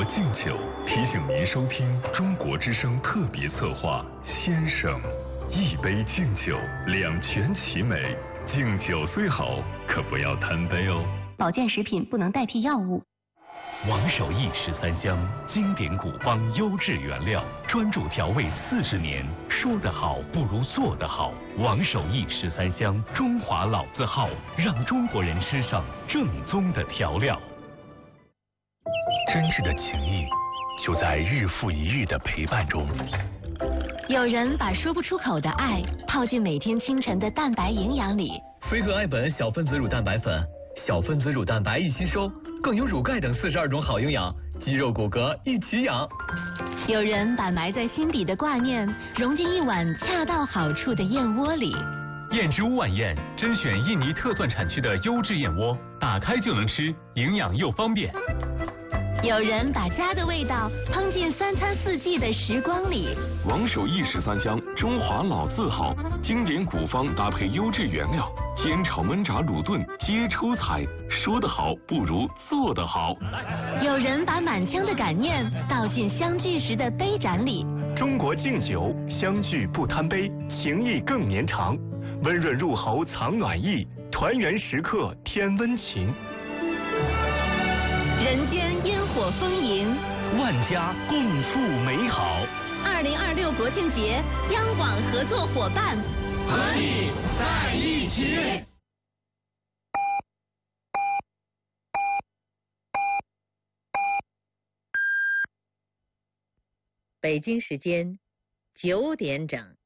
敬酒提醒您收听中国之声特别策划《先生》，一杯敬酒，两全其美。敬酒虽好，可不要贪杯哦。 保健食品不能代替药物。 王守义13香，经典古方优质原料，专注调味40年，说得好不如做得好。王守义13香，中华老字号，让中国人吃上正宗的调料。 真挚的情谊，就在日复一日的陪伴中。 有人把说不出口的爱泡进每天清晨的蛋白营养里。 飞鹤爱本小分子乳蛋白粉，小分子乳蛋白易吸收，更有乳钙等42种好营养，肌肉骨骼一起养。 有人把埋在心底的挂念融进一碗恰到好处的燕窝里。 燕之屋晚宴甄选印尼特蒜产区的优质燕窝，打开就能吃，营养又方便。 有人把家的味道烹进3餐4季的时光里。 王守义13香，中华老字号，经典古方搭配优质原料，煎炒焖炸卤炖皆出彩。说得好不如做得好。 有人把满腔的感念倒进相聚时的杯盏里。 中国敬酒，相聚不贪杯，情谊更绵长。温润入喉藏暖意，团圆时刻添温情。 人间烟火丰盈， 万家共赴美好。 2026国庆节，央广合作伙伴， 和你在一起。 北京时间9点整。